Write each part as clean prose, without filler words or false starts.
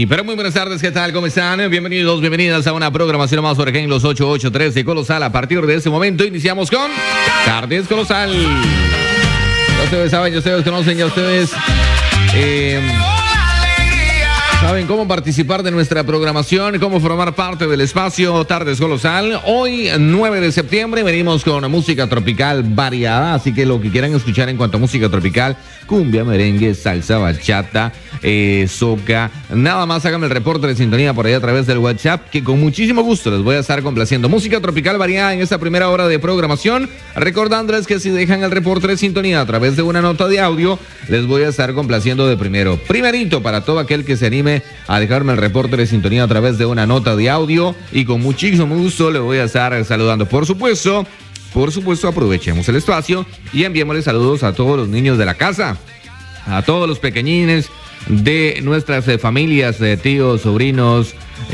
Pero muy buenas tardes, ¿qué tal? ¿Cómo están? Bienvenidos, bienvenidas a una programación más por acá en los 883 de Colosal. A partir de este momento iniciamos con Tardes Colosal. Ya ustedes saben, ya ustedes conocen, ya ustedes saben cómo participar de nuestra programación, cómo formar parte del espacio Tardes Colosal. Hoy, 9 de septiembre, venimos con música tropical variada, así que lo que quieran escuchar en cuanto a música tropical, cumbia, merengue, salsa, bachata, soca, nada más háganme el reporte de sintonía por ahí a través del WhatsApp, que con muchísimo gusto les voy a estar complaciendo. Música tropical variada en esta primera hora de programación, recordándoles que si dejan el reporte de sintonía a través de una nota de audio, les voy a estar complaciendo de primerito para todo aquel que se anime a dejarme el reporte de sintonía a través de una nota de audio, y con muchísimo gusto le voy a estar saludando. Por supuesto, aprovechemos el espacio y enviémosle saludos a todos los niños de la casa, a todos los pequeñines de nuestras familias, tíos, sobrinos,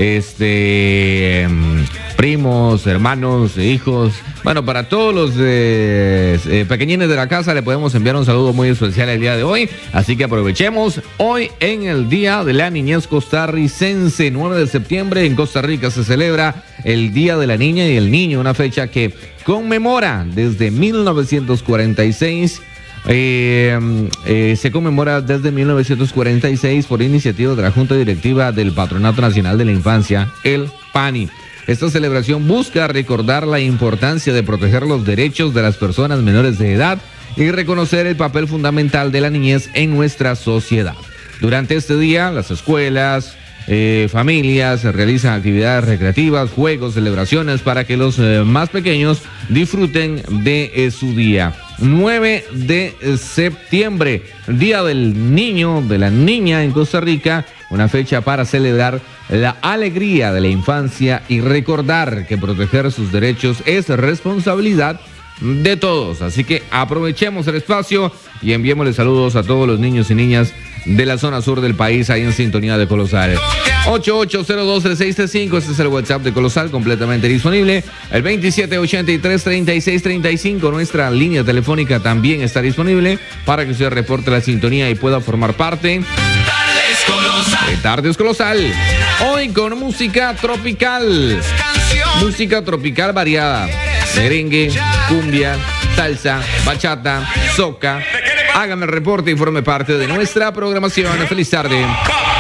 primos, hermanos, hijos. Bueno, para todos los pequeñines de la casa le podemos enviar un saludo muy especial el día de hoy. Así que aprovechemos hoy en el Día de la Niñez Costarricense. 9 de septiembre en Costa Rica se celebra el Día de la Niña y el Niño, una fecha que conmemora desde 1946. Se conmemora desde 1946 por iniciativa de la Junta Directiva del Patronato Nacional de la Infancia, el PANI. Esta celebración busca recordar la importancia de proteger los derechos de las personas menores de edad y reconocer el papel fundamental de la niñez en nuestra sociedad. Durante este día, las escuelas, familias realizan actividades recreativas, juegos, celebraciones para que los más pequeños disfruten de su día. 9 de septiembre, Día del Niño, de la Niña en Costa Rica, una fecha para celebrar la alegría de la infancia y recordar que proteger sus derechos es responsabilidad de todos. Así que aprovechemos el espacio y enviémosle saludos a todos los niños y niñas de la zona sur del país, ahí en sintonía de Colosal. 88023635, este es el WhatsApp de Colosal, completamente disponible. El 27833635, nuestra línea telefónica también está disponible para que usted reporte la sintonía y pueda formar parte de Tardes Colosal. Hoy con música tropical variada, merengue, cumbia, salsa, bachata, soca. Hágame el reporte y forme parte de nuestra programación. Feliz tarde.